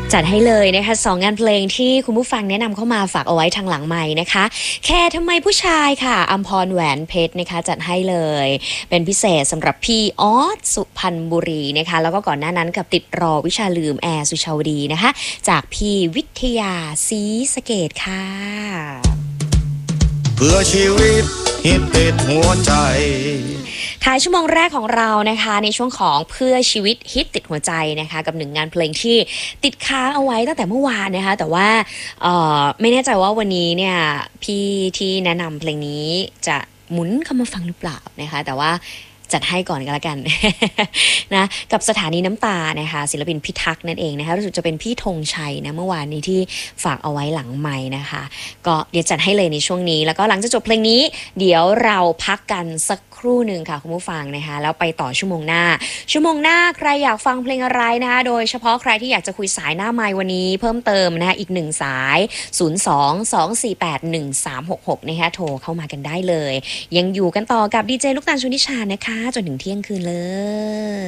จัดให้เลยนะคะ2งานเพลงที่คุณผู้ฟังแนะนำเข้ามาฝากเอาไว้ทางหลังไมค์นะคะแค่ทำไมผู้ชายค่ะอัมพรแหวนเพชรนะคะจัดให้เลยเป็นพิเศษสำหรับพี่ออสสุพรรณบุรีนะคะแล้วก็ก่อนหน้านั้นกับติดรอวิชาลืมแอร์สุชาวดีนะคะจากพี่วิทยาศรีสะเกษค่ะเพื่อชีวิตฮิตติดหัวใจท้ายชั่วโมงแรกของเรานะคะในช่วงของเพื่อชีวิตฮิตติดหัวใจนะคะกับ1งานเพลงที่ติดค้างเอาไว้ตั้งแต่เมื่อวานนะคะแต่ว่าไม่แน่ใจว่าวันนี้เนี่ยพี่ที่แนะนำเพลงนี้จะหมุนเข้ามาฟังหรือเปล่านะคะแต่ว่าจัดให้ก่อนก็แล้วกัน นะกับสถานีน้ำตานะคะศิลปินพิทักษ์นั่นเองนะคะรู้สึกจะเป็นพี่ธงชัยนะเมื่อวานนี้ที่ฝากเอาไว้หลังไมค์นะคะก็เดี๋ยวจัดให้เลยในช่วงนี้แล้วก็หลังจากจบเพลงนี้เดี๋ยวเราพักกันสักครู่หนึ่งค่ะคุณผู้ฟังนะคะแล้วไปต่อชั่วโมงหน้าใครอยากฟังเพลงอะไรนะคะโดยเฉพาะใครที่อยากจะคุยสายหน้าไมค์วันนี้เพิ่มเติมนะคะอีก1สาย02-248-1366นะคะโทรเข้ามากันได้เลยยังอยู่กันต่อกับดีเจลูกตาลชนิชานะคะจนถึงเที่ยงคืนเลย